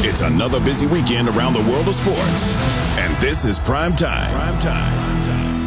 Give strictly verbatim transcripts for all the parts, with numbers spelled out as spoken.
It's another busy weekend around the world of sports. And this is Prime Time. Prime Time.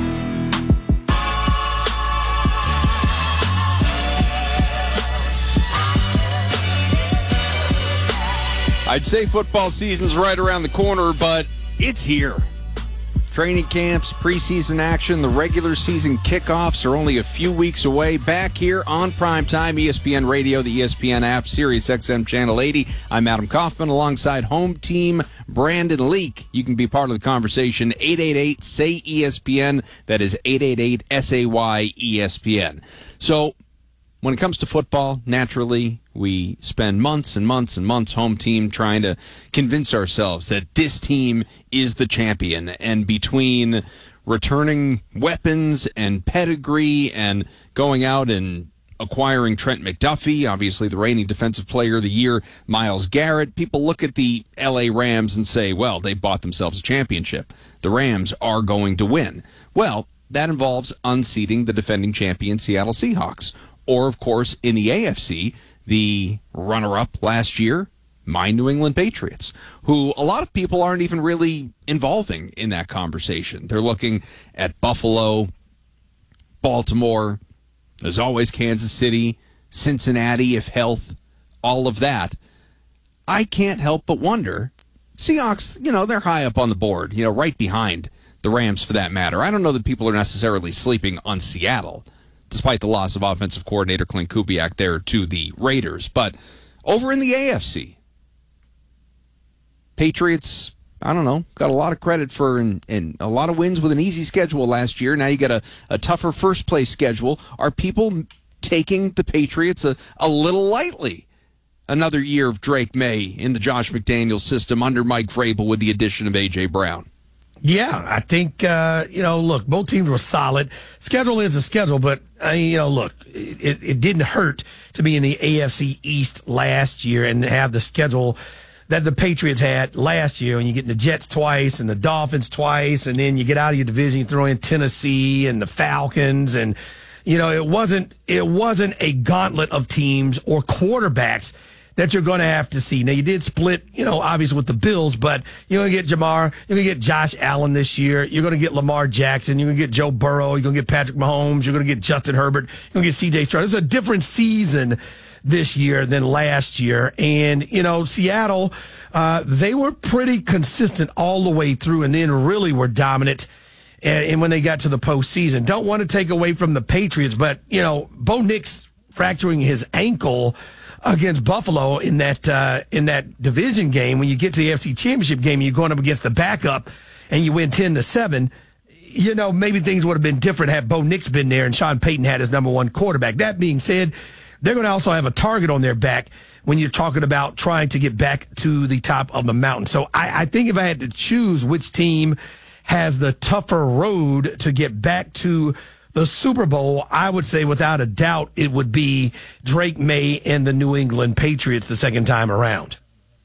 I'd say football season's right around the corner, but it's here. Training camps, preseason action, the regular season kickoffs are only a few weeks away. Back here on Primetime, E S P N Radio, the E S P N app, Sirius X M Channel eighty. I'm Adam Kaufman alongside home team Brandon Leak. You can be part of the conversation, eight eight eight, S A Y, E S P N. That is eight eight eight, S A Y, E S P N. So, when it comes to football, naturally, we spend months and months and months home team trying to convince ourselves that this team is the champion. And between returning weapons and pedigree and going out and acquiring Trent McDuffie, obviously the reigning defensive player of the year, Myles Garrett, people look at the L A Rams and say, well, they bought themselves a championship. The Rams are going to win. Well, that involves unseating the defending champion Seattle Seahawks. Or, of course, in the A F C, the runner-up last year, my New England Patriots, who a lot of people aren't even really involving in that conversation. They're looking at Buffalo, Baltimore, there's always Kansas City, Cincinnati, if health, all of that. I can't help but wonder, Seahawks, you know, they're high up on the board, you know, right behind the Rams for that matter. I don't know that people are necessarily sleeping on Seattle, despite the loss of offensive coordinator Clint Kubiak there to the Raiders. But over in the A F C, Patriots, I don't know, got a lot of credit for and, and a lot of wins with an easy schedule last year. Now you got a, a tougher first-place schedule. Are people taking the Patriots a, a little lightly? Another year of Drake May in the Josh McDaniels system under Mike Vrabel with the addition of A J. Brown. Yeah, I think, uh, you know, look, both teams were solid. Schedule is a schedule, but, uh, you know, look, it, it didn't hurt to be in the A F C East last year and have the schedule that the Patriots had last year. And you get the Jets twice and the Dolphins twice, and then you get out of your division, you throw in Tennessee and the Falcons. And, you know, it wasn't, it wasn't a gauntlet of teams or quarterbacks that you're going to have to see. Now, you did split, you know, obviously with the Bills, but you're going to get Jamar, you're going to get Josh Allen this year, you're going to get Lamar Jackson, you're going to get Joe Burrow, you're going to get Patrick Mahomes, you're going to get Justin Herbert, you're going to get C J Stroud. It's a different season this year than last year. And, you know, Seattle, uh, they were pretty consistent all the way through and then really were dominant. And, and when they got to the postseason, don't want to take away from the Patriots, but, you know, Bo Nix fracturing his ankle against Buffalo in that uh, in that division game, when you get to the A F C Championship game, you're going up against the backup, and you win ten to seven. You know, maybe things would have been different had Bo Nix been there and Sean Payton had his number one quarterback. That being said, they're going to also have a target on their back when you're talking about trying to get back to the top of the mountain. So I, I think if I had to choose which team has the tougher road to get back to the Super Bowl, I would say without a doubt it would be Drake May and the New England Patriots the second time around.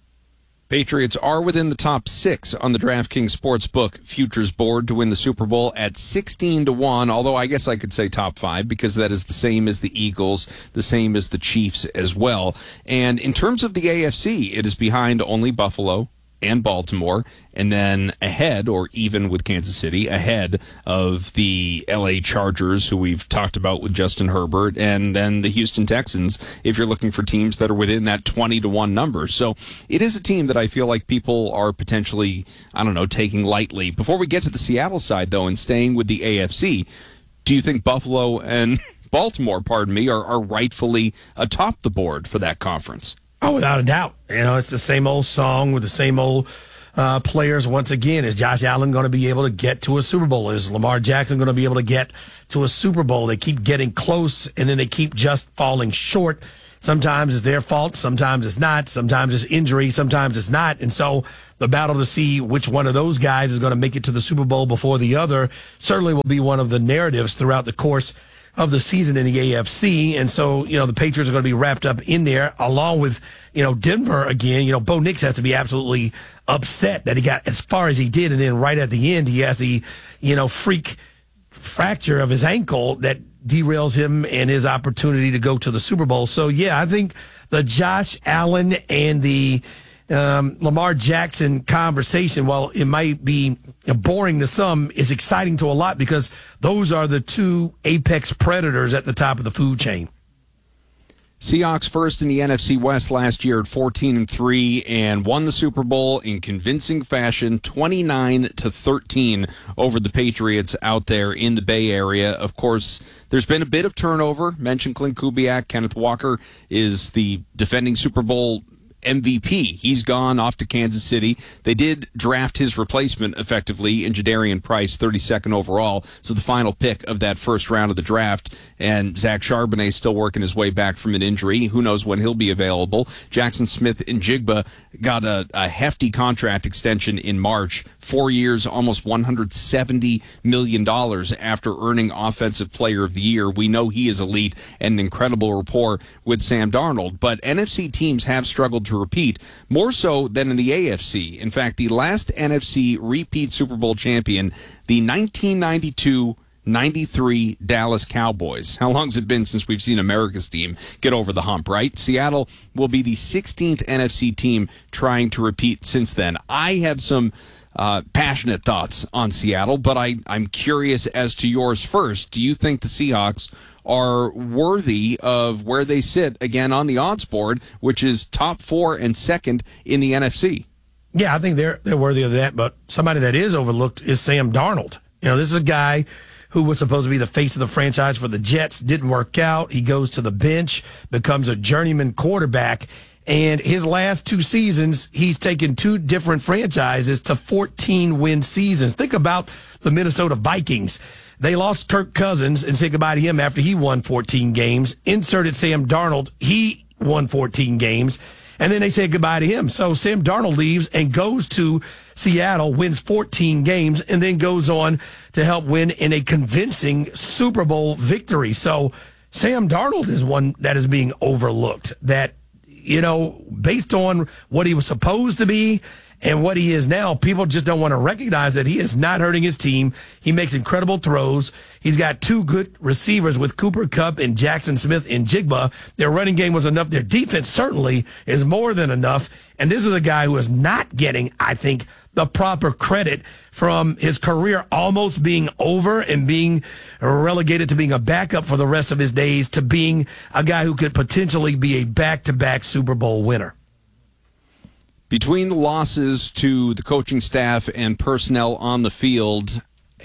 Patriots are within the top six on the DraftKings Sportsbook futures board to win the Super Bowl at sixteen to one, although I guess I could say top five because that is the same as the Eagles, the same as the Chiefs as well. And in terms of the A F C, it is behind only Buffalo and Baltimore, and then ahead, or even with Kansas City, ahead of the L A Chargers, who we've talked about with Justin Herbert, and then the Houston Texans, if you're looking for teams that are within that twenty to one number. So it is a team that I feel like people are potentially, I don't know, taking lightly. Before we get to the Seattle side, though, and staying with the A F C, do you think Buffalo and Baltimore, pardon me, are, are rightfully atop the board for that conference? Oh, without a doubt. You know, it's the same old song with the same old uh, players. Once again, is Josh Allen going to be able to get to a Super Bowl? Is Lamar Jackson going to be able to get to a Super Bowl? They keep getting close, and then they keep just falling short. Sometimes it's their fault. Sometimes it's not. Sometimes it's injury. Sometimes it's not. And so the battle to see which one of those guys is going to make it to the Super Bowl before the other certainly will be one of the narratives throughout the course of the season in the A F C. And so, you know, the Patriots are going to be wrapped up in there along with, you know, Denver again. You know, Bo Nix has to be absolutely upset that he got as far as he did. And then right at the end, he has the, you know, freak fracture of his ankle that derails him and his opportunity to go to the Super Bowl. So, yeah, I think the Josh Allen and the um, Lamar Jackson conversation, while it might be boring to some, is exciting to a lot because those are the two apex predators at the top of the food chain. Seahawks first in the N F C West last year at fourteen and three and won the Super Bowl in convincing fashion, twenty-nine to thirteen over the Patriots out there in the Bay Area. Of course, there's been a bit of turnover. Mentioned Clint Kubiak. Kenneth Walker is the defending Super Bowl M V P. He's gone off to Kansas City. They did draft his replacement effectively in Jadarian Price, thirty-second overall, so the final pick of that first round of the draft. And Zach Charbonnet still working his way back from an injury. Who knows when he'll be available. Jackson Smith and Jigba got a, a hefty contract extension in March. Four years, almost one hundred seventy million dollars after earning Offensive Player of the Year. We know he is elite and an incredible rapport with Sam Darnold. But N F C teams have struggled to repeat, more so than in the A F C. In fact, the last N F C repeat Super Bowl champion, the nineteen ninety-two ninety-three Dallas Cowboys. How long has it been since we've seen America's team get over the hump, right? Seattle will be the sixteenth N F C team trying to repeat since then. I have some uh, passionate thoughts on Seattle, but I, I'm curious as to yours first. Do you think the Seahawks are worthy of where they sit again on the odds board, which is top four and second in the N F C? Yeah, I think they're they're worthy of that, but somebody that is overlooked is Sam Darnold. You know, this is a guy who was supposed to be the face of the franchise for the Jets, didn't work out. He goes to the bench, becomes a journeyman quarterback, and his last two seasons, he's taken two different franchises to fourteen-win seasons. Think about the Minnesota Vikings. They lost Kirk Cousins and said goodbye to him after he won fourteen games. Inserted Sam Darnold. He won fourteen games. And then they said goodbye to him. So Sam Darnold leaves and goes to Seattle, wins fourteen games, and then goes on to help win in a convincing Super Bowl victory. So Sam Darnold is one that is being overlooked. That, you know, based on what he was supposed to be and what he is now, people just don't want to recognize that he is not hurting his team. He makes incredible throws. He's got two good receivers with Cooper Kupp and Jackson Smith and Jigba. Their running game was enough. Their defense certainly is more than enough. And this is a guy who is not getting, I think, the proper credit from his career almost being over and being relegated to being a backup for the rest of his days to being a guy who could potentially be a back-to-back Super Bowl winner. Between the losses to the coaching staff and personnel on the field,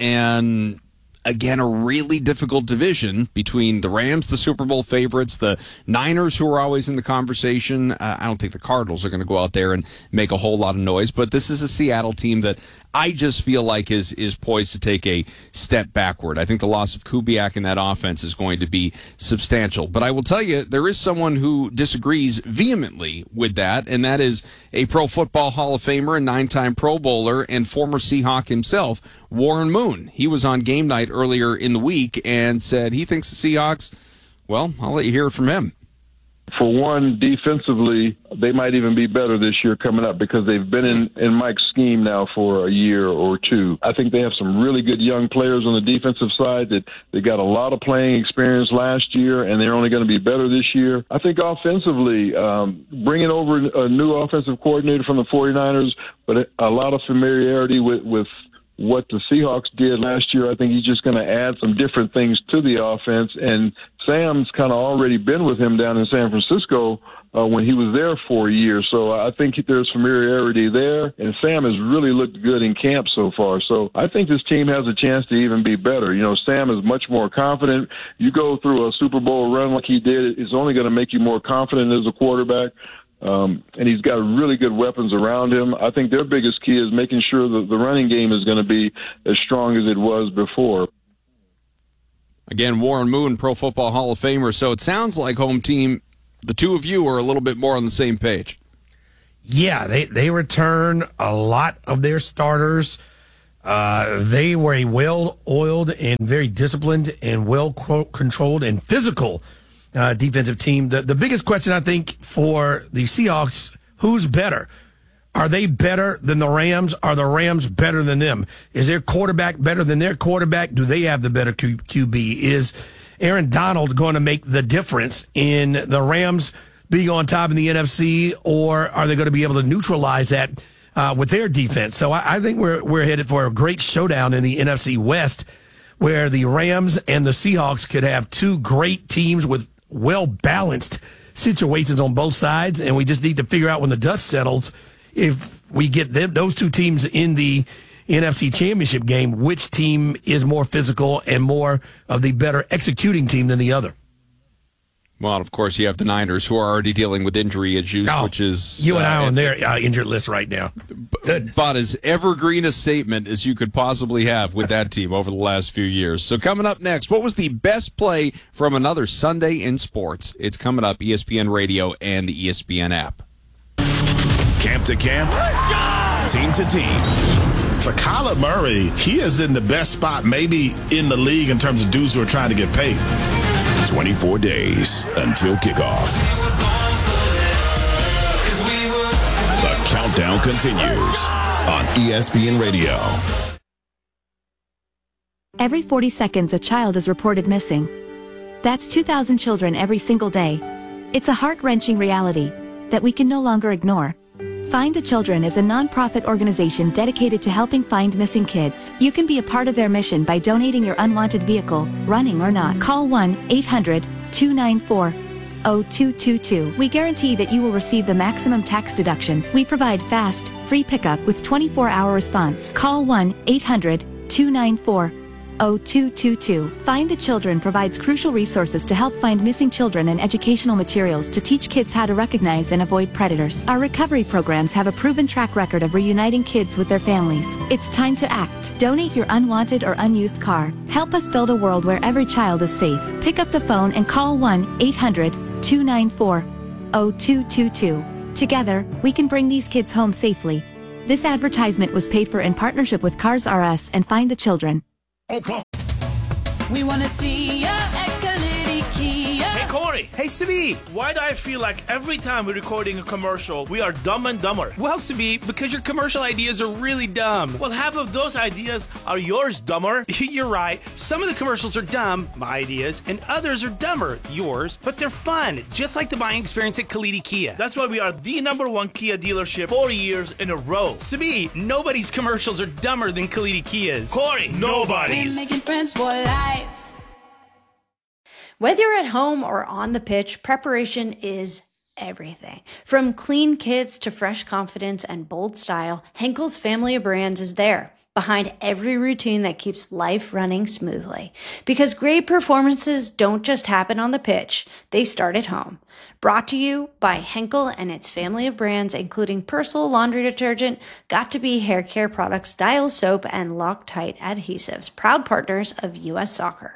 and again, a really difficult division between the Rams, the Super Bowl favorites, the Niners, who are always in the conversation. Uh, I don't think the Cardinals are going to go out there and make a whole lot of noise, but this is a Seattle team that I just feel like is is poised to take a step backward. I think the loss of Kubiak in that offense is going to be substantial. But I will tell you, there is someone who disagrees vehemently with that, and that is a Pro Football Hall of Famer, a nine-time Pro Bowler, and former Seahawk himself, Warren Moon. He was on Game Night earlier in the week and said he thinks the Seahawks, well, I'll let you hear it from him. For one, defensively, they might even be better this year coming up because they've been in, in Mike's scheme now for a year or two. I think they have some really good young players on the defensive side that they got a lot of playing experience last year, and they're only going to be better this year. I think offensively, um, bringing over a new offensive coordinator from the 49ers, but a lot of familiarity with, with what the Seahawks did last year. I think he's just going to add some different things to the offense, and Sam's kind of already been with him down in San Francisco uh, when he was there for a year. So I think there's familiarity there, and Sam has really looked good in camp so far. So I think this team has a chance to even be better. You know, Sam is much more confident. You go through a Super Bowl run like he did, it's only going to make you more confident as a quarterback. Um, and he's got really good weapons around him. I think their biggest key is making sure that the running game is going to be as strong as it was before. Again, Warren Moon, Pro Football Hall of Famer. So it sounds like, home team, the two of you are a little bit more on the same page. Yeah, they, they return a lot of their starters. Uh, they were a well-oiled and very disciplined and well-controlled and physical Uh, defensive team. The, the biggest question, I think, for the Seahawks, who's better? Are they better than the Rams? Are the Rams better than them? Is their quarterback better than their quarterback? Do they have the better Q- QB? Is Aaron Donald going to make the difference in the Rams being on top in the N F C, or are they going to be able to neutralize that uh, with their defense? So I, I think we're we're headed for a great showdown in the N F C West, where the Rams and the Seahawks could have two great teams with well-balanced situations on both sides, and we just need to figure out when the dust settles, if we get them those two teams in the N F C Championship game, which team is more physical and more of the better executing team than the other. Well, of course, you have the Niners, who are already dealing with injury issues, oh, which is... You and uh, I on their uh, injured list right now. Goodness. About as evergreen a statement as you could possibly have with that team over the last few years. So coming up next, what was the best play from another Sunday in sports? It's coming up, E S P N Radio and the E S P N app. Camp to camp, team to team. For Kyler Murray, he is in the best spot maybe in the league in terms of dudes who are trying to get paid. twenty-four days until kickoff. The countdown continues on E S P N Radio. Every forty seconds, a child is reported missing. That's two thousand children every single day. It's a heart-wrenching reality that we can no longer ignore. Find the Children is a non-profit organization dedicated to helping find missing kids. You can be a part of their mission by donating your unwanted vehicle, running or not. Call one eight hundred two nine four oh two two two. We guarantee that you will receive the maximum tax deduction. We provide fast, free pickup with twenty-four hour response. Call one eight hundred two nine four oh two two two. Find the Children provides crucial resources to help find missing children and educational materials to teach kids how to recognize and avoid predators. Our recovery programs have a proven track record of reuniting kids with their families. It's time to act. Donate your unwanted or unused car. Help us build a world where every child is safe. Pick up the phone and call one eight hundred two nine four oh two two two. Together, we can bring these kids home safely. This advertisement was paid for in partnership with Cars R Us and Find the Children. We want to see ya at Kalidi Kia. Hey, Corey. Hey, Sabi. Why do I feel like every time we're recording a commercial, we are dumb and dumber? Well, Sabi, because your commercial ideas are really dumb. Well, half of those ideas are yours, dumber. You're right. Some of the commercials are dumb, my ideas, and others are dumber, yours, but they're fun, just like the buying experience at Kalidi Kia. That's why we are the number one Kia dealership four years in a row. Sabi, nobody's commercials are dumber than Kalidi Kia's. Corey, nobody's. We're making friends for life. Whether you're at home or on the pitch, preparation is everything. From clean kits to fresh confidence and bold style, Henkel's family of brands is there, behind every routine that keeps life running smoothly. Because great performances don't just happen on the pitch, they start at home. Brought to you by Henkel and its family of brands, including Persil laundry detergent, Got2b hair care products, Dial soap, and Loctite adhesives, proud partners of U S Soccer.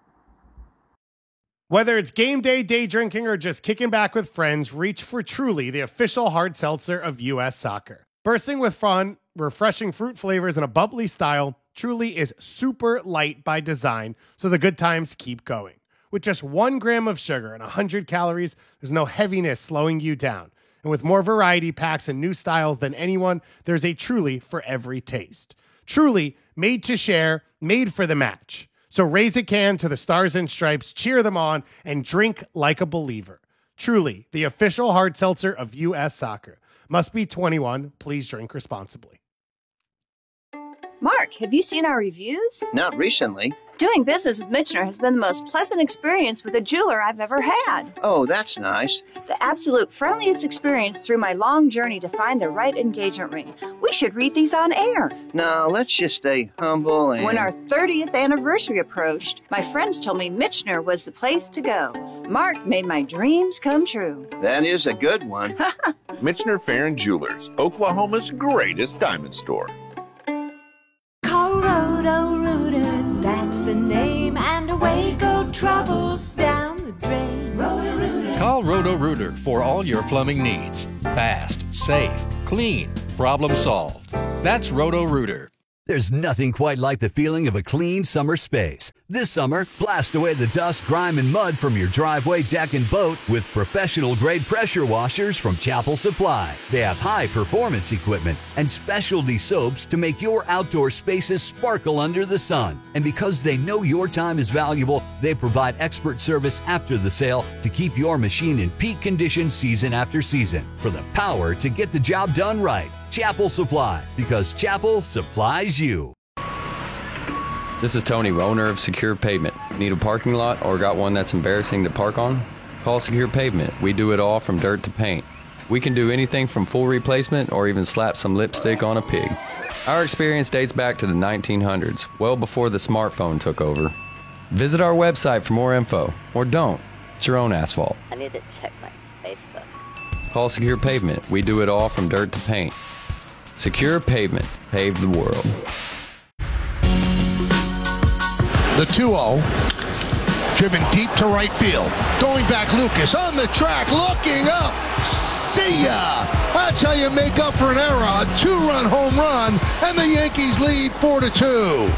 Whether it's game day, day drinking, or just kicking back with friends, reach for Truly, the official hard seltzer of U S Soccer. Bursting with fun, refreshing fruit flavors, and a bubbly style, Truly is super light by design, so the good times keep going. With just one gram of sugar and one hundred calories, there's no heaviness slowing you down. And with more variety packs and new styles than anyone, there's a Truly for every taste. Truly, made to share, made for the match. So raise a can to the Stars and Stripes, cheer them on, and drink like a believer. Truly, the official hard seltzer of U S Soccer. Must be twenty-one. Please drink responsibly. Mark, have you seen our reviews? Not recently. Doing business with Michener has been the most pleasant experience with a jeweler I've ever had. Oh, that's nice. The absolute friendliest experience through my long journey to find the right engagement ring. We should read these on air. No, let's just stay humble and... When our thirtieth anniversary approached, my friends told me Michener was the place to go. Mark made my dreams come true. That is a good one. Michener Farron Jewelers, Oklahoma's greatest diamond store. Call Roto-Rooter, that's the name, and away go troubles down the drain. Roto-Rooter. Call Roto-Rooter for all your plumbing needs. Fast, safe, clean, problem solved. That's Roto-Rooter. There's nothing quite like the feeling of a clean summer space. This summer, blast away the dust, grime, and mud from your driveway, deck, and boat with professional-grade pressure washers from Chapel Supply. They have high-performance equipment and specialty soaps to make your outdoor spaces sparkle under the sun. And because they know your time is valuable, they provide expert service after the sale to keep your machine in peak condition season after season. For the power to get the job done right. Chapel Supply, because Chapel supplies you. This is Tony, owner of Secure Pavement. Need a parking lot or got one that's embarrassing to park on? Call Secure Pavement. We do it all from dirt to paint. We can do anything from full replacement or even slap some lipstick on a pig. Our experience dates back to the nineteen hundreds, well before the smartphone took over. Visit our website for more info, or don't. It's your own asphalt. I need to check my Facebook. Call Secure Pavement. We do it all from dirt to paint. Secure Pavement. Pave the world. The two oh, driven deep to right field. Going back, Lucas on the track, looking up. See ya! That's how you make up for an error. A two-run home run, and the Yankees lead four to two.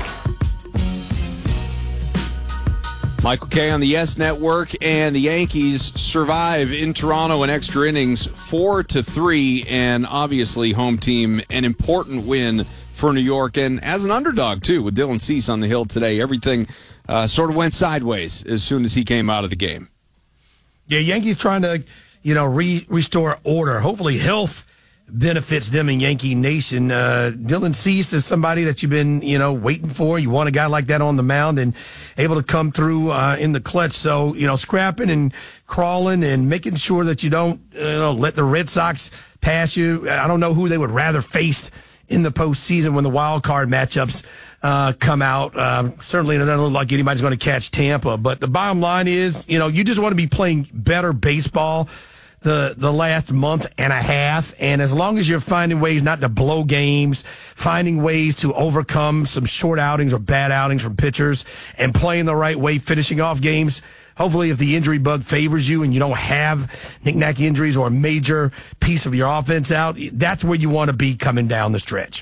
Michael Kay on the Yes Network, and the Yankees survive in Toronto in extra innings, four to three, and obviously home team an important win for New York, and as an underdog too, with Dylan Cease on the hill today. Everything uh, sort of went sideways as soon as he came out of the game. Yeah, Yankees trying to, you know, re- restore order. Hopefully, health benefits them in Yankee Nation. Uh, Dylan Cease is somebody that you've been, you know, waiting for. You want a guy like that on the mound and able to come through uh, in the clutch. So, you know, scrapping and crawling and making sure that you don't, you know, let the Red Sox pass you. I don't know who they would rather face in the postseason when the wild card matchups uh, come out. Uh, certainly, it doesn't look like anybody's going to catch Tampa. But the bottom line is, you know, you just want to be playing better baseball the the last month and a half, and as long as you're finding ways not to blow games, finding ways to overcome some short outings or bad outings from pitchers, and playing the right way, finishing off games, hopefully if the injury bug favors you and you don't have knick-knack injuries or a major piece of your offense out, that's where you want to be coming down the stretch.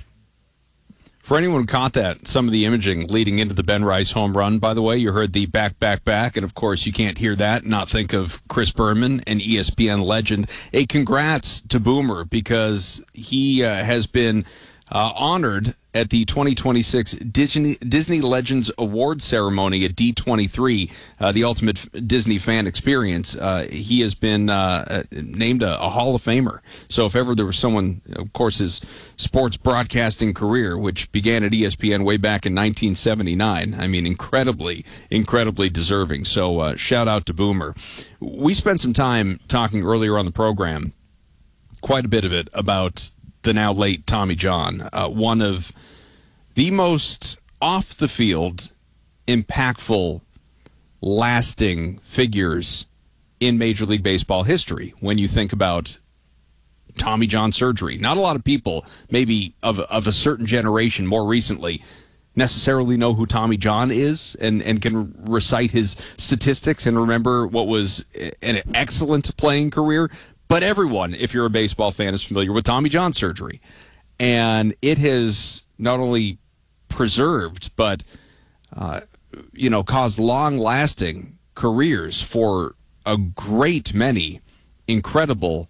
For anyone who caught that, some of the imaging leading into the Ben Rice home run, by the way, you heard the back, back, back, and of course you can't hear that and not think of Chris Berman, an E S P N legend. A congrats to Boomer, because he uh, has been uh, honored at the twenty twenty-six Disney, Disney Legends Award ceremony at D twenty-three, uh, the ultimate Disney fan experience. Uh, he has been uh, named a, a Hall of Famer. So if ever there was someone, of course, his sports broadcasting career, which began at E S P N way back in nineteen seventy-nine, I mean, incredibly, incredibly deserving. So uh, shout out to Boomer. We spent some time talking earlier on the program, quite a bit of it, about the now late Tommy John, uh, one of the most off-the-field, impactful, lasting figures in Major League Baseball history when you think about Tommy John surgery. Not a lot of people, maybe of, of a certain generation more recently, necessarily know who Tommy John is and, and can recite his statistics and remember what was an excellent playing career. But everyone, if you're a baseball fan, is familiar with Tommy John surgery. And it has not only preserved, but, uh, you know, caused long-lasting careers for a great many incredible,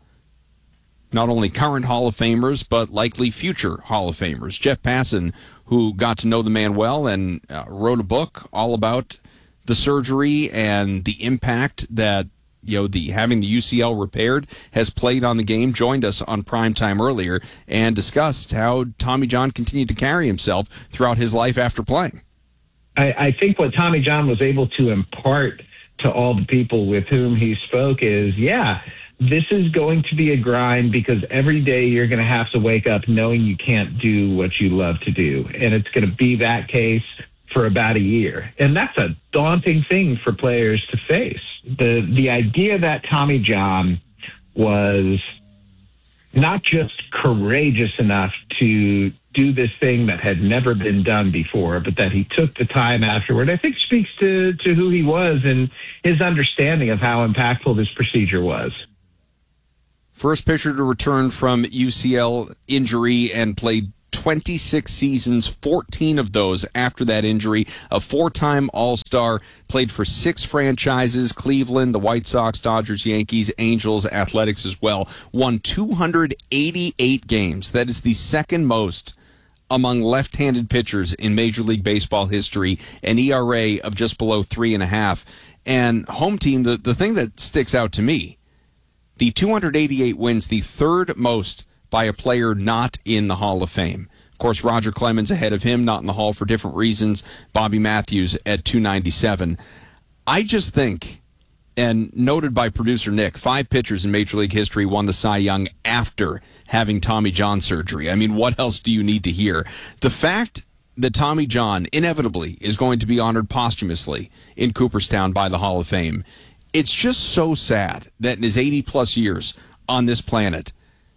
not only current Hall of Famers, but likely future Hall of Famers. Jeff Passan, who got to know the man well and uh, wrote a book all about the surgery and the impact that, you know, the having the U C L repaired has played on the game, joined us on Primetime earlier and discussed how Tommy John continued to carry himself throughout his life after playing. I, I think what Tommy John was able to impart to all the people with whom he spoke is, yeah, this is going to be a grind because every day you're going to have to wake up knowing you can't do what you love to do. And it's going to be that case for about a year. And that's a daunting thing for players to face. The the idea that Tommy John was not just courageous enough to do this thing that had never been done before, but that he took the time afterward, I think speaks to, to who he was and his understanding of how impactful this procedure was. First pitcher to return from U C L injury and played twenty-six seasons, fourteen of those after that injury. A four-time All-Star, played for six franchises, Cleveland, the White Sox, Dodgers, Yankees, Angels, Athletics as well. Won two hundred eighty-eight games. That is the second most among left-handed pitchers in Major League Baseball history, an E R A of just below three and a half. And home team, the, the thing that sticks out to me, the two hundred eighty-eight wins, the third most by a player not in the Hall of Fame. Of course, Roger Clemens ahead of him, not in the Hall for different reasons. Bobby Matthews at two ninety-seven. I just think, and noted by producer Nick, five pitchers in Major League history won the Cy Young after having Tommy John surgery. I mean, what else do you need to hear? The fact that Tommy John inevitably is going to be honored posthumously in Cooperstown by the Hall of Fame, it's just so sad that in his eighty-plus years on this planet,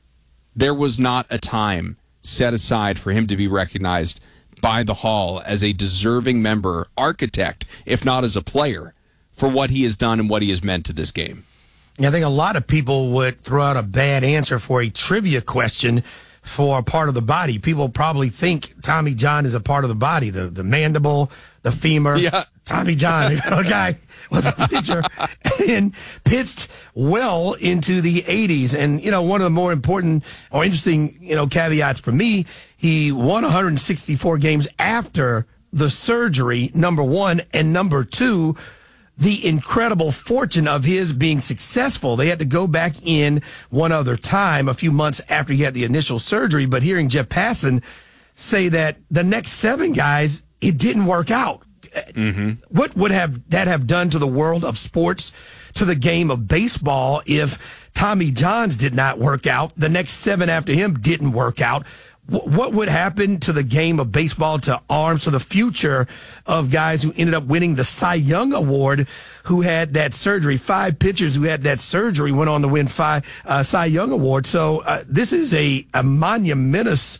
there was not a time set aside for him to be recognized by the Hall as a deserving member, architect, if not as a player, for what he has done and what he has meant to this game. I think a lot of people would throw out a bad answer for a trivia question for a part of the body. People probably think Tommy John is a part of the body, the, the mandible, the femur. Yeah. Tommy John, the guy was a pitcher and pitched well into the eighties. And, you know, one of the more important or interesting, you know, caveats for me, he won one hundred sixty-four games after the surgery, number one, and number two, the incredible fortune of his being successful. They had to go back in one other time a few months after he had the initial surgery. But hearing Jeff Passan say that the next seven guys, it didn't work out. Mm-hmm. What would have that have done to the world of sports, to the game of baseball, if Tommy Johns did not work out? The next seven after him didn't work out. What would happen to the game of baseball, to arms, to the future of guys who ended up winning the Cy Young Award, who had that surgery? Five pitchers who had that surgery went on to win five uh, Cy Young Awards. So uh, this is a, a monumentous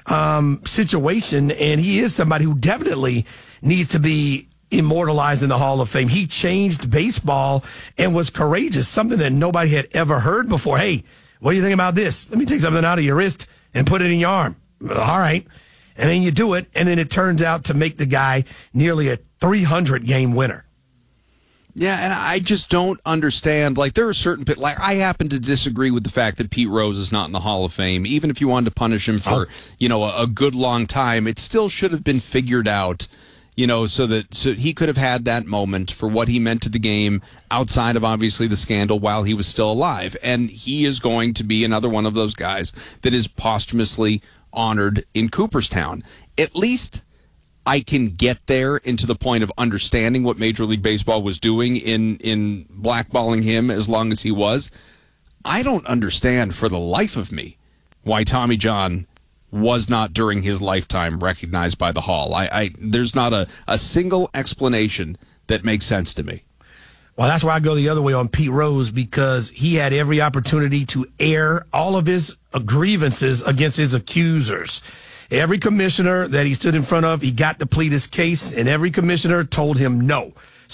um, situation, and he is somebody who definitely needs to be immortalized in the Hall of Fame. He changed baseball and was courageous, something that nobody had ever heard before. Hey, what do you think about this? Let me take something out of your wrist and put it in your arm. All right. And then you do it, and then it turns out to make the guy nearly a three hundred game winner. Yeah, and I just don't understand. Like, there are certain, like, I happen to disagree with the fact that Pete Rose is not in the Hall of Fame. Even if you wanted to punish him for, oh. you know, a, a good long time, it still should have been figured out, you know, so that so he could have had that moment for what he meant to the game outside of, obviously, the scandal while he was still alive. And he is going to be another one of those guys that is posthumously honored in Cooperstown. At least I can get there into the point of understanding what Major League Baseball was doing in, in blackballing him as long as he was. I don't understand for the life of me why Tommy John was not during his lifetime recognized by the Hall. I, I there's not a, a single explanation that makes sense to me. Well, that's why I go the other way on Pete Rose, because he had every opportunity to air all of his grievances against his accusers. Every commissioner that he stood in front of, he got to plead his case, and every commissioner told him no.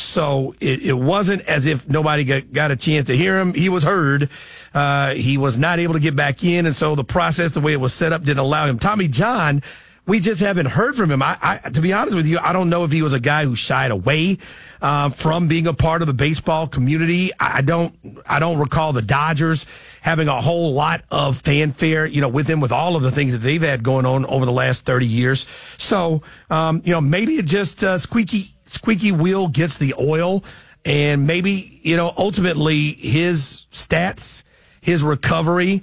So it, it wasn't as if nobody got, got a chance to hear him. He was heard. Uh, he was not able to get back in, and so the process, the way it was set up, didn't allow him. Tommy John, we just haven't heard from him. I, I, to be honest with you, I don't know if he was a guy who shied away uh, from being a part of the baseball community. I don't, I don't recall the Dodgers having a whole lot of fanfare, you know, with him, with all of the things that they've had going on over the last thirty years. So, um, you know, maybe it just uh, squeaky, squeaky wheel gets the oil, and maybe, you know, ultimately his stats, his recovery,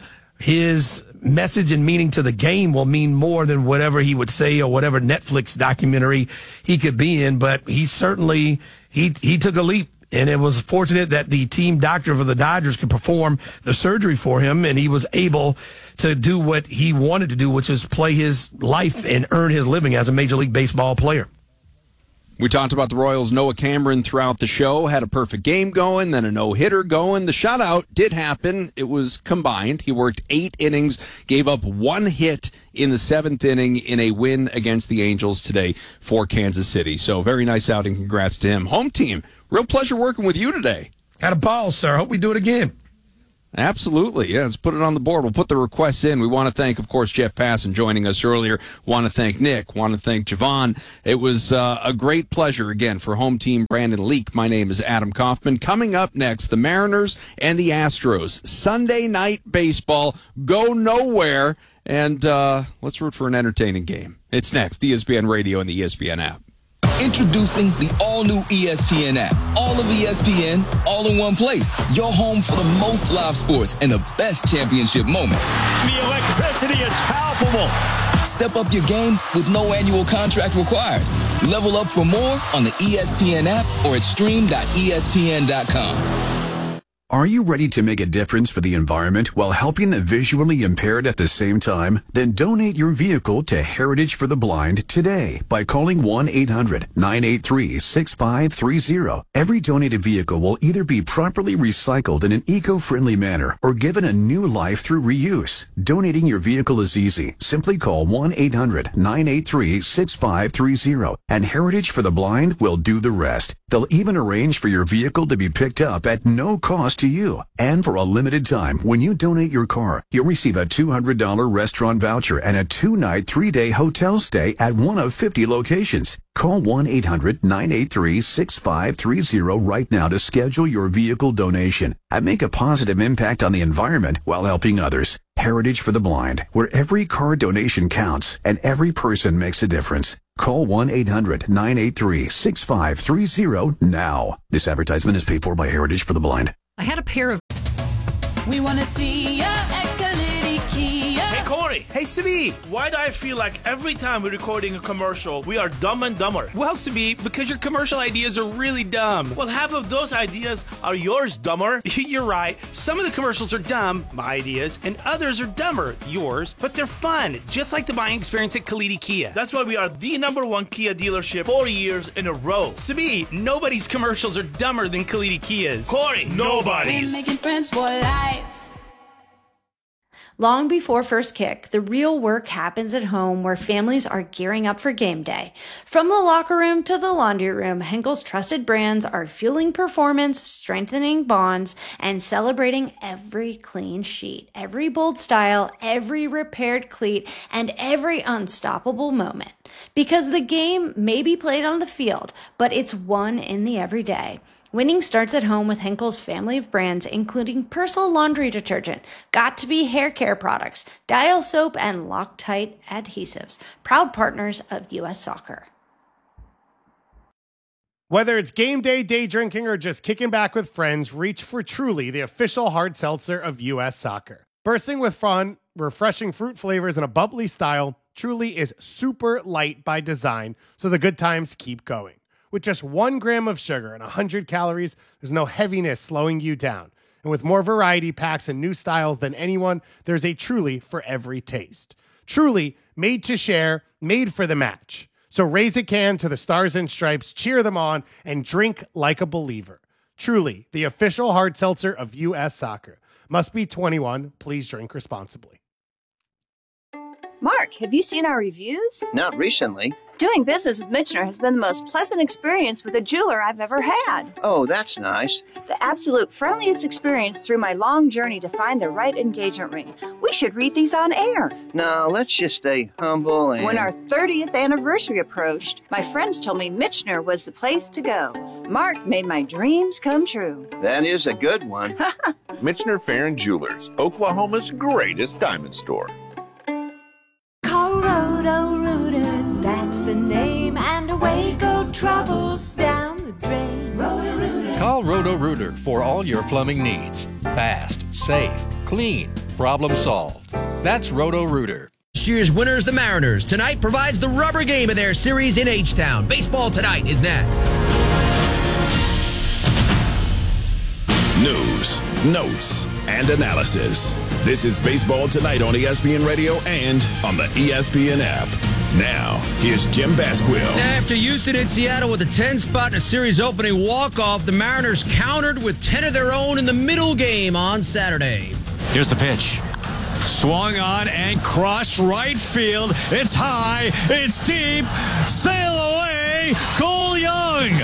his message and meaning to the game will mean more than whatever he would say or whatever Netflix documentary he could be in. But he certainly, he, he took a leap, and it was fortunate that the team doctor for the Dodgers could perform the surgery for him, and he was able to do what he wanted to do, which is play his life and earn his living as a Major League Baseball player. We talked about the Royals' Noah Cameron throughout the show, had a perfect game going, then a no-hitter going. The shutout did happen. It was combined. He worked eight innings, gave up one hit in the seventh inning in a win against the Angels today for Kansas City. So very nice outing. Congrats to him. Home team, real pleasure working with you today. Had a ball, sir. Hope we do it again. Absolutely. Yeah, let's put it on the board. We'll put the requests in. We want to thank, of course, Jeff Passan joining us earlier. Want to thank Nick. Want to thank Javon. It was uh, a great pleasure, again, for home team Brandon Leak. My name is Adam Kaufman. Coming up next, the Mariners and the Astros. Sunday night baseball. Go nowhere. And uh, let's root for an entertaining game. It's next. E S P N Radio and the E S P N app. Introducing the all-new E S P N app. All of E S P N, all in one place. Your home for the most live sports and the best championship moments. The electricity is palpable. Step up your game with no annual contract required. Level up for more on the E S P N app or at stream dot E S P N dot com. Are you ready to make a difference for the environment while helping the visually impaired at the same time? Then donate your vehicle to Heritage for the Blind today by calling one eight hundred nine eight three six five three zero. Every donated vehicle will either be properly recycled in an eco-friendly manner or given a new life through reuse. Donating your vehicle is easy. Simply call one eight hundred nine eight three six five three zero and Heritage for the Blind will do the rest. They'll even arrange for your vehicle to be picked up at no cost to you. And for a limited time, when you donate your car, you'll receive a two hundred dollars restaurant voucher and a two-night, three-day hotel stay at one of fifty locations. Call one eight hundred nine eight three six five three zero right now to schedule your vehicle donation and make a positive impact on the environment while helping others. Heritage for the Blind, where every car donation counts and every person makes a difference. Call one eight hundred nine eight three six five three zero now. This advertisement is paid for by Heritage for the Blind. I had a pair of... We want to see ya at Kalidi Kia. Hey, Corey. Hey, Sabi. Why do I feel like every time we're recording a commercial, we are dumb and dumber? Well, Sabi, because your commercial ideas are really dumb. Well, half of those ideas are yours, dumber. You're right. Some of the commercials are dumb, my ideas, and others are dumber, yours, but they're fun, just like the buying experience at Kalidi Kia. That's why we are the number one Kia dealership four years in a row. Sabi, nobody's commercials are dumber than Kalidi Kia's. Corey, nobody's. We're making friends for life. Long before first kick, the real work happens at home where families are gearing up for game day. From the locker room to the laundry room, Henkel's trusted brands are fueling performance, strengthening bonds, and celebrating every clean sheet, every bold style, every repaired cleat, and every unstoppable moment. Because the game may be played on the field, but it's won in the everyday. Winning starts at home with Henkel's family of brands, including Persil laundry detergent, Got2b hair care products, Dial soap, and Loctite adhesives, proud partners of U S Soccer. Whether it's game day, day drinking, or just kicking back with friends, reach for Truly, the official hard seltzer of U S Soccer. Bursting with fun, refreshing fruit flavors, and a bubbly style, Truly is super light by design, so the good times keep going. With just one gram of sugar and one hundred calories, there's no heaviness slowing you down. And with more variety packs and new styles than anyone, there's a Truly for every taste. Truly, made to share, made for the match. So raise a can to the Stars and Stripes, cheer them on, and drink like a believer. Truly, the official hard seltzer of U S Soccer. Must be twenty-one. Please drink responsibly. Mark, have you seen our reviews? Not recently. Doing business with Michener has been the most pleasant experience with a jeweler I've ever had. Oh, that's nice. The absolute friendliest experience through my long journey to find the right engagement ring. We should read these on air. No, let's just stay humble and... When our thirtieth anniversary approached, my friends told me Michener was the place to go. Mark made my dreams come true. That is a good one. Michener Fair and Jewelers, Oklahoma's greatest diamond store. Call Roto-Rooter, that's the name, and away go troubles down the drain. Roto-Rooter. Call Roto-Rooter for all your plumbing needs. Fast, safe, clean, problem solved. That's Roto-Rooter. This year's winners, the Mariners. Tonight provides the rubber game of their series in H-Town. Baseball Tonight is next. News, notes, and analysis. This is Baseball Tonight on E S P N Radio and on the E S P N app. Now, here's Jim Basquill. After Houston and Seattle with a ten spot in a series opening walk-off, the Mariners countered with ten of their own in the middle game on Saturday. Here's the pitch. Swung on and crushed right field. It's high. It's deep. Sail away. Cole Young.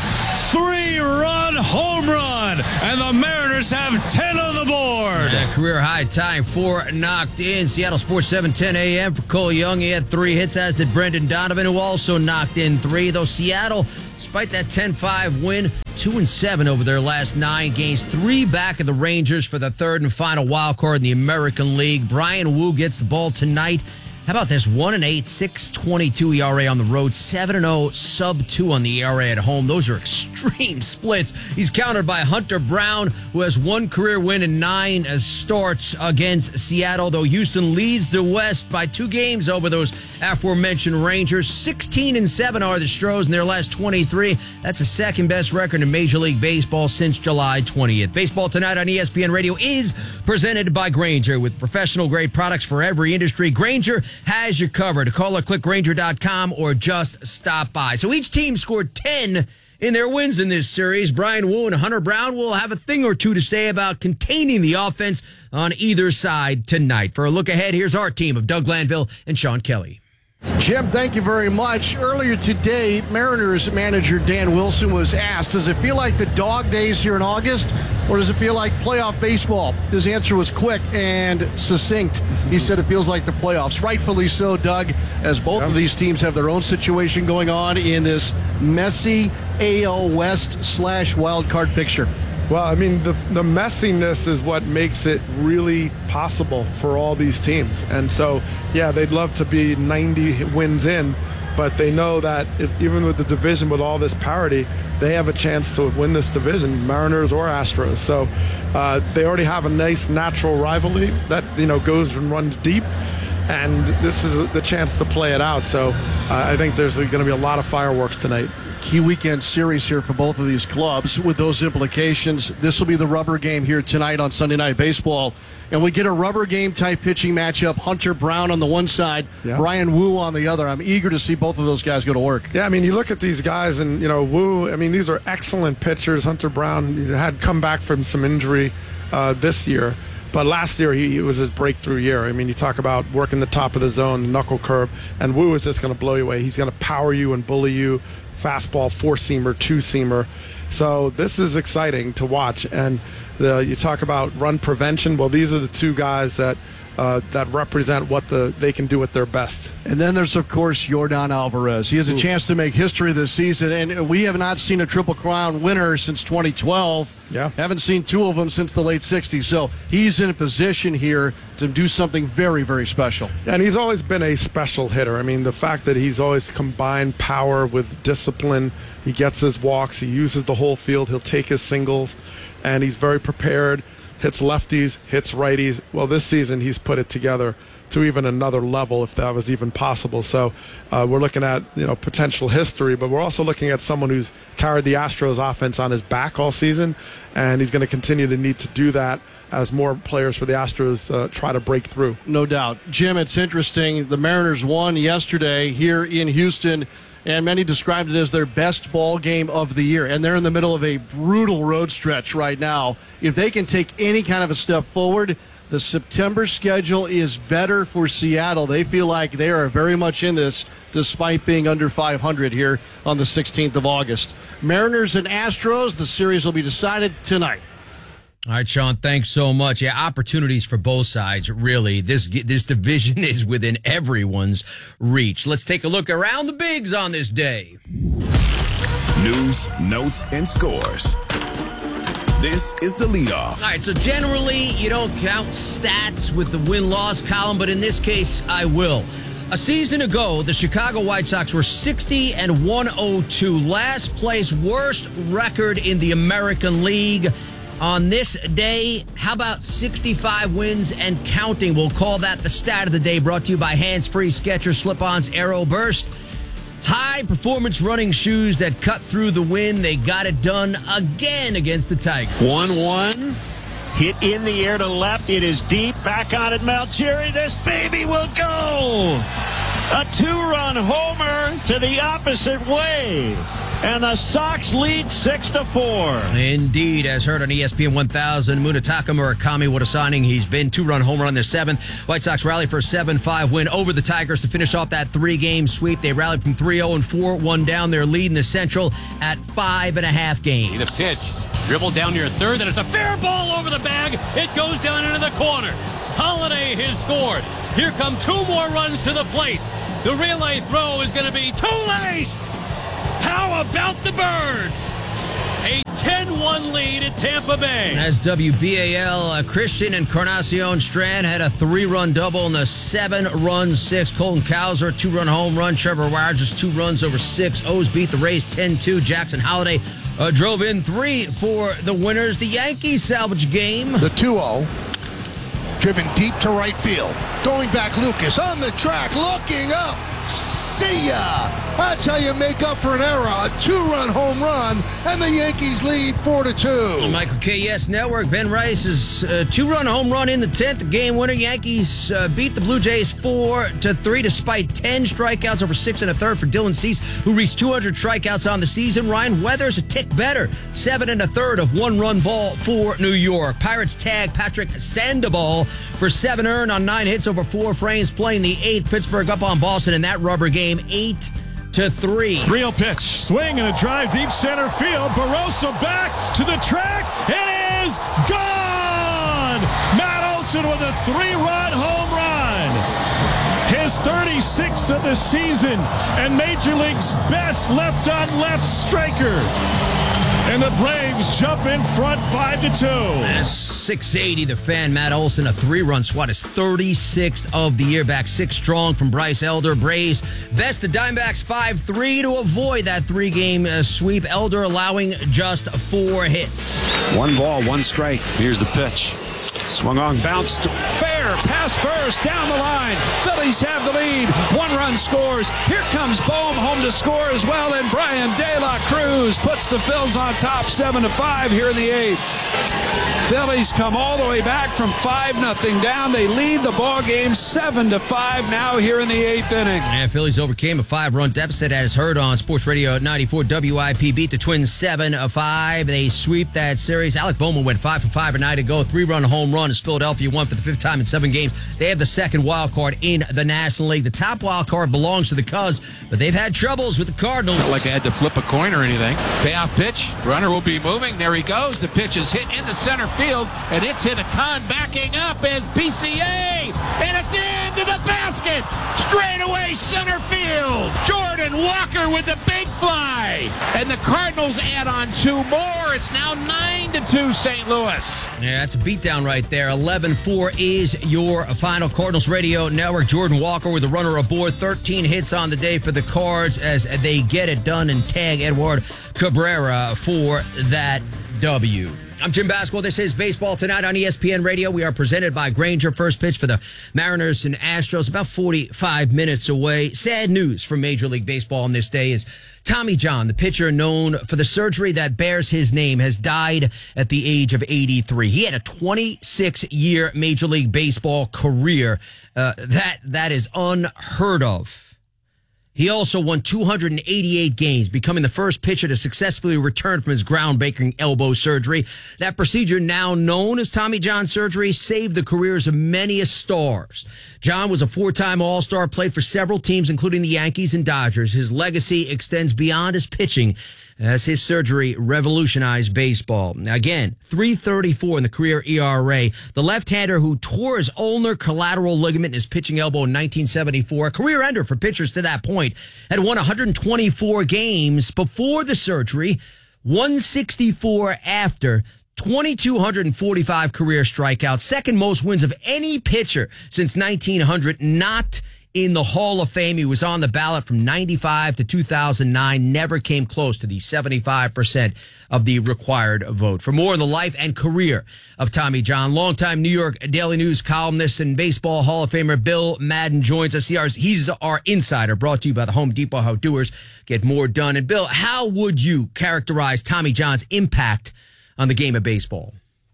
three-run home run, and the Mariners have ten on the board. Yeah, career high tying, four knocked in. Seattle Sports seven ten A M for Cole Young. He had three hits, as did Brendan Donovan, who also knocked in three. Though Seattle, despite that ten five win, two and seven over their last nine games, three back of the Rangers for the third and final wild card in the American League. Brian Wu gets the ball tonight. How about this? one and eight, six twenty-two E R A on the road, seven and oh, sub two on the E R A at home. Those are extreme splits. He's countered by Hunter Brown, who has one career win and nine starts against Seattle, though Houston leads the West by two games over those aforementioned Rangers. sixteen and seven are the Stros in their last twenty-three. That's the second best record in Major League Baseball since July twentieth. Baseball Tonight on E S P N Radio is presented by Grainger, with professional-grade products for every industry. Grainger has you covered. Call or click Grainger dot com or just stop by. So each team scored ten in their wins in this series. Brian Wu and Hunter Brown will have a thing or two to say about containing the offense on either side tonight. For a look ahead, here's our team of Doug Glanville and Sean Kelly. Jim, thank you very much. Earlier today, Mariners manager Dan Wilson was asked, does it feel like the dog days here in August, or does it feel like playoff baseball? His answer was quick and succinct. He said it feels like the playoffs. Rightfully so, Doug, as both of these teams have their own situation going on in this messy A L West slash wild card picture. Well, I mean, the, the messiness is what makes it really possible for all these teams. And so, yeah, they'd love to be ninety wins in, but they know that if, even with the division, with all this parity, they have a chance to win this division, Mariners or Astros. So uh, they already have a nice natural rivalry that, you know, goes and runs deep. And this is the chance to play it out. So uh, I think there's going to be a lot of fireworks tonight. Key weekend series here for both of these clubs. With those implications, this will be the rubber game here tonight on Sunday Night Baseball. And we get a rubber game type pitching matchup. Hunter Brown on the one side, yeah. Brian Wu on the other. I'm eager to see both of those guys go to work. Yeah, I mean, you look at these guys and, you know, Wu, I mean, these are excellent pitchers. Hunter Brown had come back from some injury uh, this year. But last year, he, it was his breakthrough year. I mean, you talk about working the top of the zone, the knuckle curve, and Wu is just going to blow you away. He's going to power you and bully you. Fastball, four-seamer, two-seamer. So this is exciting to watch. And the, you talk about run prevention. Well, these are the two guys that uh, that represent what the they can do at their best. And then there's, of course, Yordan Alvarez. He has a Ooh. chance to make history this season, and we have not seen a Triple Crown winner since twenty twelve. Yeah. Haven't seen two of them since the late sixties. So he's in a position here to do something very, very special. And he's always been a special hitter. I mean, the fact that he's always combined power with discipline, he gets his walks, he uses the whole field, he'll take his singles, and he's very prepared, hits lefties, hits righties. Well, this season he's put it together to even another level, if that was even possible. So uh, we're looking at, you know, potential history, but we're also looking at someone who's carried the Astros offense on his back all season, and he's going to continue to need to do that as more players for the Astros uh, try to break through. No doubt. Jim, it's interesting. The Mariners won yesterday here in Houston, and many described it as their best ball game of the year. And they're in the middle of a brutal road stretch right now. If they can take any kind of a step forward, the September schedule is better for Seattle. They feel like they are very much in this, despite being under five hundred here on the sixteenth of August. Mariners and Astros, the series will be decided tonight. All right, Sean, thanks so much. Yeah, opportunities for both sides, really. This this division is within everyone's reach. Let's take a look around the bigs on this day. News, notes, and scores. This is the leadoff. All right, so generally you don't count stats with the win-loss column, but in this case I will. A season ago, the Chicago White Sox were sixty and one oh two, last place, worst record in the American League. On this day, how about sixty-five wins and counting? We'll call that the stat of the day, brought to you by Hands Free Skechers Slip-Ons Aero Burst. High-performance running shoes that cut through the wind. They got it done again against the Tigers. one one. Hit in the air to left. It is deep. Back on it, Malcheri. This baby will go. A two-run homer to the opposite way. and the Sox lead six to four. Indeed, as heard on E S P N one thousand, Munetaka Murakami, what a signing he's been. Two-run home run, their seventh. White Sox rally for a seven five win over the Tigers to finish off that three-game sweep. They rallied from three oh and four, one down. Their lead in the Central at five and a half games. The pitch, dribble down near third, and it's a fair ball over the bag. It goes down into the corner. Holiday has scored. Here come two more runs to the plate. The relay throw is going to be too late. How about the Birds? A ten one lead at Tampa Bay. As W B A L, uh, Christian Encarnacion Strand had a three-run double in the seven-run six. Colton Cowser, two-run home run. Trevor Rogers, two runs over six. O's beat the Rays ten two. Jackson Holiday uh, drove in three for the winners. The Yankees salvage game. The two oh. Driven deep to right field. Going back, Lucas on the track, looking up. See ya! That's how you make up for an error. A two-run home run, and the Yankees lead four to two. Michael K S Network, Ben Rice's uh, two-run home run in the tenth, the game winner. Yankees uh, beat the Blue Jays four to three despite ten strikeouts over six and a third for Dylan Cease, who reached two hundred strikeouts on the season. Ryan Weathers a tick better, seven and a third of one-run ball for New York. Pirates tag Patrick Sandoval for seven earned on nine hits over four frames, playing the eighth. Pittsburgh up on Boston in that rubber game, eight to three. three oh pitch, swing and a drive deep center field. Barossa back to the track. It is gone. Matt Olson with a three-run home run. His thirty-sixth of the season and Major League's best left-on-left striker. And the Braves jump in front five to two. six eighty, the fan, Matt Olson, a three-run swat, his thirty-sixth of the year, back six strong from Bryce Elder. Braves best the Diamondbacks five three to avoid that three-game uh, sweep. Elder allowing just four hits. One ball, one strike. Here's the pitch. Swung on, bounced, fair, pass first, down the line. Phillies have the lead. One run scores. Here comes Bohm home to score as well, and Brian De La Cruz puts the Phils on top, seven to five here in the eighth. Phillies come all the way back from five nothing down. They lead the ball game seven to five now here in the eighth inning. And Phillies overcame a five-run deficit, as heard on Sports Radio ninety-four W I P. Beat the Twins seven to five. They sweep that series. Alec Bowman went five for five a night ago. Three-run home run as Philadelphia won for the fifth time in seven games. They have the second wild card in the National League. The top wild card belongs to the Cubs, but they've had troubles with the Cardinals. Not like I had to flip a coin or anything. Payoff pitch. Runner will be moving. There he goes. The pitch is hit in the center field, and it's hit a ton. Backing up is P C A, and it's into the basket. Straight away center field. Jordan Walker with the big fly, and the Cardinals add on two more. It's now nine to two Saint Louis. Yeah, that's a beatdown right there. eleven four is your final. Cardinals Radio Network. Jordan Walker with the runner aboard. thirteen hits on the day for the Cards as they get it done and tag Edward Cabrera for that W. I'm Jim Basquill. This is Baseball Tonight on E S P N Radio. We are presented by Granger. First pitch for the Mariners and Astros, about forty-five minutes away. Sad news for Major League Baseball on this day is Tommy John, the pitcher known for the surgery that bears his name, has died at the age of eighty-three. He had a twenty-six year Major League Baseball career. Uh, that that is unheard of. He also won two hundred eighty-eight games, becoming the first pitcher to successfully return from his groundbreaking elbow surgery. That procedure, now known as Tommy John surgery, saved the careers of many stars. John was a four-time All-Star, played for several teams, including the Yankees and Dodgers. His legacy extends beyond his pitching, as his surgery revolutionized baseball. Again, three thirty-four in the career E R A. The left-hander who tore his ulnar collateral ligament in his pitching elbow in nineteen seventy-four, a career ender for pitchers to that point, had won one hundred twenty-four games before the surgery, one sixty-four after, two thousand two hundred forty-five career strikeouts, second most wins of any pitcher since nineteen hundred, not in the Hall of Fame. He was on the ballot from ninety-five to two thousand nine, never came close to the seventy-five percent of the required vote. For more on the life and career of Tommy John, longtime New York Daily News columnist and Baseball Hall of Famer Bill Madden joins us. He's our insider, brought to you by the Home Depot. How doers get more done. And Bill, how would you characterize Tommy John's impact on the game of baseball?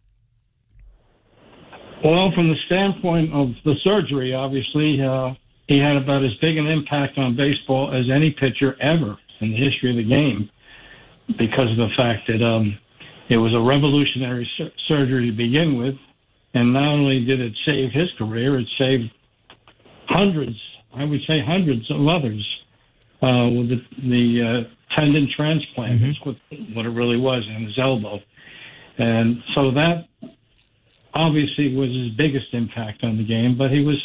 Well, from the standpoint of the surgery, obviously, uh, he had about as big an impact on baseball as any pitcher ever in the history of the game. because of the fact that um, it was a revolutionary sur- surgery to begin with. And not only did it save his career, it saved hundreds, I would say hundreds of others uh, with the, the uh, tendon transplant. Mm-hmm. That's what, what it really was in his elbow. And so that obviously was his biggest impact on the game. But he was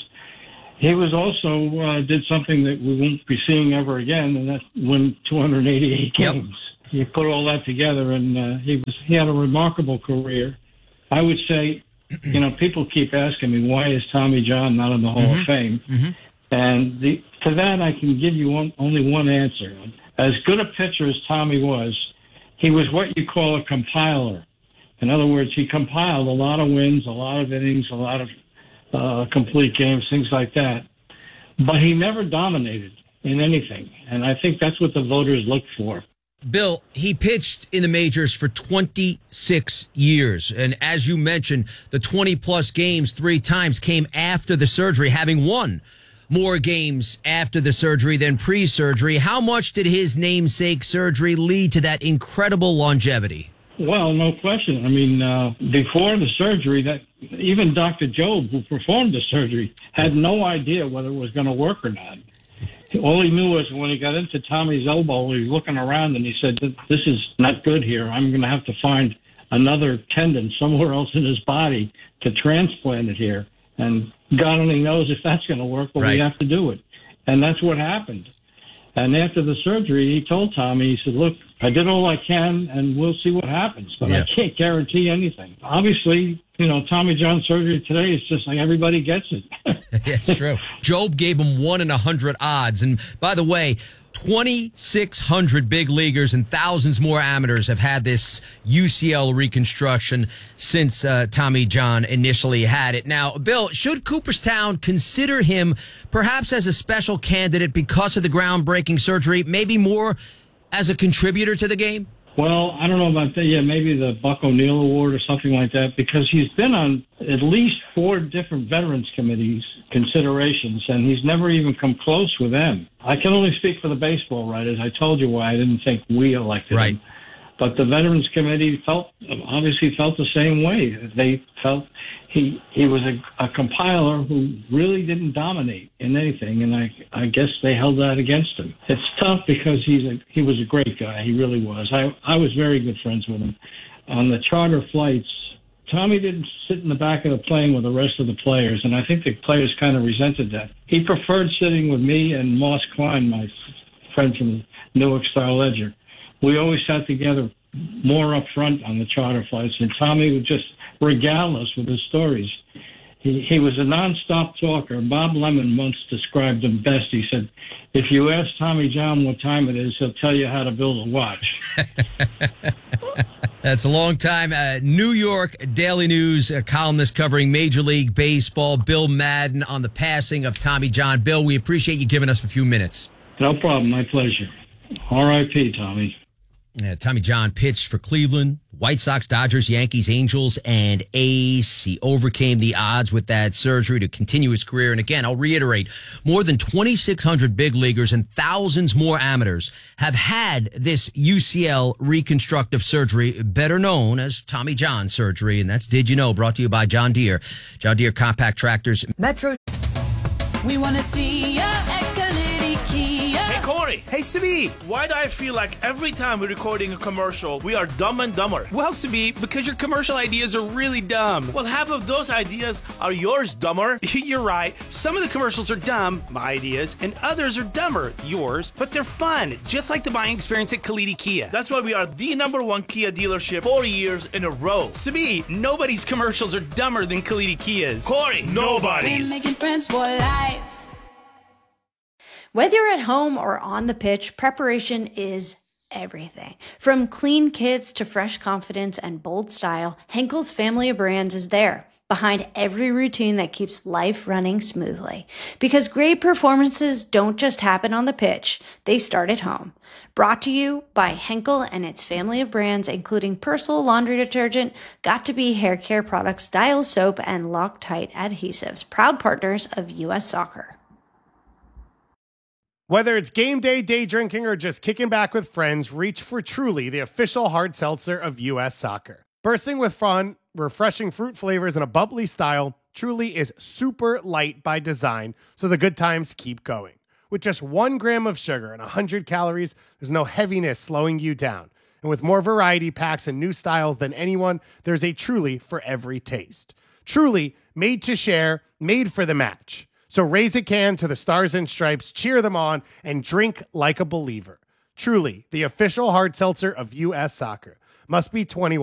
he was also uh, did something that we won't be seeing ever again, and that's win two hundred eighty-eight games. Yep. You put all that together, and uh, he was he had a remarkable career. I would say, you know, people keep asking me, why is Tommy John not in the Hall Mm-hmm. of Fame? Mm-hmm. And the, to that, I can give you one, only one answer. As good a pitcher as Tommy was, he was what you call a compiler. In other words, he compiled a lot of wins, a lot of innings, a lot of uh, complete games, things like that. But he never dominated in anything. And I think that's what the voters look for. Bill, he pitched in the majors for twenty-six years. And as you mentioned, the twenty-plus games three times came after the surgery, having won more games after the surgery than pre-surgery. How much did his namesake surgery lead to that incredible longevity? Well, no question. I mean, uh, before the surgery, that even Doctor Job, who performed the surgery, had no idea whether it was going to work or not. All he knew was when he got into Tommy's elbow, he was looking around and he said, this is not good here. I'm going to have to find another tendon somewhere else in his body to transplant it here. And God only knows if that's going to work, but right. we have to do it. And that's what happened. And after the surgery, he told Tommy, he said, look, I did all I can, and we'll see what happens. But yeah. I can't guarantee anything. Obviously, you know, Tommy John surgery today is just like everybody gets it. It's true. Job gave him one in a hundred odds. And by the way, twenty-six hundred big leaguers and thousands more amateurs have had this U C L reconstruction since uh, Tommy John initially had it. Now, Bill, should Cooperstown consider him perhaps as a special candidate because of the groundbreaking surgery, maybe more as a contributor to the game? Well, I don't know about that. Yeah, maybe the Buck O'Neill Award or something like that, because he's been on at least four different Veterans Committees considerations, and he's never even come close with them. I can only speak for the baseball writers. I told you why I didn't think we elected right. him. But the Veterans Committee felt, obviously felt the same way. They felt he he was a, a compiler who really didn't dominate in anything, and I I guess they held that against him. It's tough because he's a he was a great guy. He really was. I I was very good friends with him. On the charter flights, Tommy didn't sit in the back of the plane with the rest of the players, and I think the players kind of resented that. He preferred sitting with me and Moss Klein, my friend from Newark Star-Ledger. We always sat together more up front on the charter flights, and Tommy would just regale us with his stories. He, he was a nonstop talker. Bob Lemon once described him best. He said, if you ask Tommy John what time it is, he'll tell you how to build a watch. That's a long time. Uh, New York Daily News uh, columnist covering Major League Baseball, Bill Madden, on the passing of Tommy John. Bill, we appreciate you giving us a few minutes. No problem. My pleasure. R I P, Tommy. Uh, Tommy John pitched for Cleveland, White Sox, Dodgers, Yankees, Angels, and A's. He overcame the odds with that surgery to continue his career. And again, I'll reiterate, more than twenty-six hundred big leaguers and thousands more amateurs have had this U C L reconstructive surgery, better known as Tommy John surgery. And that's Did You Know, brought to you by John Deere. John Deere Compact Tractors. Metro. We want to see ya at Kalidi Kia. Hey, Corey. Hey, Sabi. Why do I feel like every time we're recording a commercial, we are dumb and dumber? Well, Sabi, because your commercial ideas are really dumb. Well, half of those ideas are yours, dumber. You're right. Some of the commercials are dumb, my ideas, and others are dumber, yours, but they're fun, just like the buying experience at Kalidi Kia. That's why we are the number one Kia dealership four years in a row. Sabi, nobody's commercials are dumber than Kalidi Kia's. Corey, nobody's. We're making friends for life. Whether you're at home or on the pitch, preparation is everything. From clean kits to fresh confidence and bold style, Henkel's family of brands is there, behind every routine that keeps life running smoothly. Because great performances don't just happen on the pitch, they start at home. Brought to you by Henkel and its family of brands, including Persil laundry detergent, Got2b hair care products, Dial soap, and Loctite adhesives, proud partners of U S Soccer. Whether it's game day, day drinking, or just kicking back with friends, reach for Truly, the official hard seltzer of U S Soccer. Bursting with fun, refreshing fruit flavors, and a bubbly style, Truly is super light by design, so the good times keep going. With just one gram of sugar and one hundred calories, there's no heaviness slowing you down. And with more variety packs and new styles than anyone, there's a Truly for every taste. Truly, made to share, made for the match. So raise a can to the Stars and Stripes, cheer them on, and drink like a believer. Truly, the official hard seltzer of U S Soccer. Must be twenty-one.